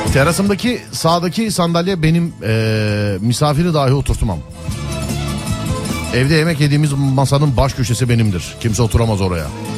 Terasımdaki sağdaki sandalye benim misafiri dahi oturtmam. Evde yemek yediğimiz masanın baş köşesi benimdir. Kimse oturamaz oraya.